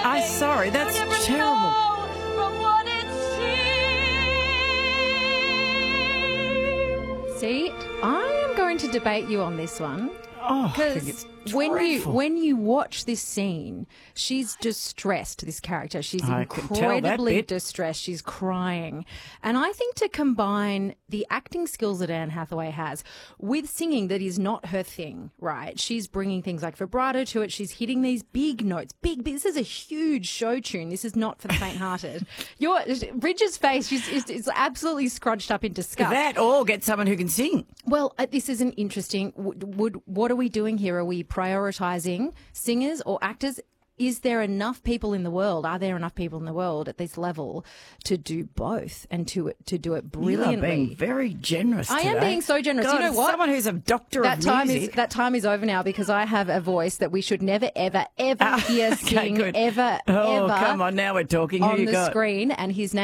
I'm sorry, that's terrible. See, I am going to debate you on this one. Oh, I think it's dreadful. when you watch this scene, she's distressed, this character. She's I can tell that incredibly bit. distressed. She's crying. And I think to combine the acting skills that Anne Hathaway has with singing that is not her thing, right? She's bringing things like vibrato to it. She's hitting these big notes. This is a huge show tune. This is not for the faint-hearted. Bridget's face is absolutely scrunched up in disgust. That or get someone who can sing. Well, this is an interesting. What are we doing here? Are we prioritising singers or actors? Is there enough people in the world? Are there enough people in the world at this level to do both and to do it brilliantly? You are being very generous I today. am being so generous. God, you know what? Someone who's a doctor of music. That time is over now because I have a voice that we should never, ever, ever hear sing good. ever, Oh, ever come on, now we're talking. Who on you the got? screen. And his name